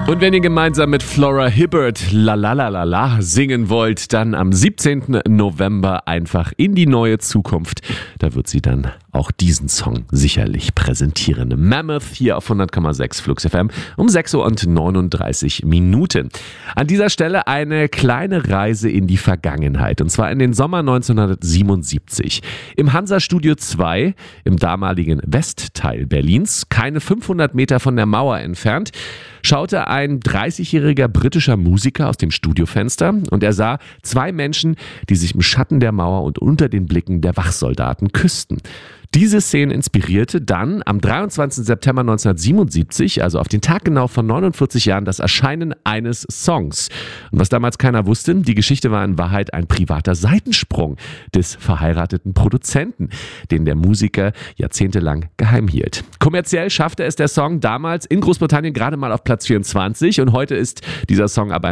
Und wenn ihr gemeinsam mit Flora Hibbert La La La La La singen wollt, dann am 17. November einfach in die neue Zukunft. Da wird sie dann auch diesen Song sicherlich präsentieren. Mammoth hier auf 100,6 Flux FM um 6:39 Minuten. An dieser Stelle eine kleine Reise in die Vergangenheit. Und zwar in den Sommer 1977. Im Hansa-Studio 2, im damaligen Westteil Berlins, keine 500 Meter von der Mauer entfernt, schaute ein 30-jähriger britischer Musiker aus dem Studiofenster und er sah zwei Menschen, die sich im Schatten der Mauer und unter den Blicken der Wachsoldaten küssten. Diese Szene inspirierte dann am 23. September 1977, also auf den Tag genau von 49 Jahren, das Erscheinen eines Songs. Und was damals keiner wusste, die Geschichte war in Wahrheit ein privater Seitensprung des verheirateten Produzenten, den der Musiker jahrzehntelang geheim hielt. Kommerziell schaffte es der Song damals in Großbritannien gerade mal auf Platz 24 und heute ist dieser Song aber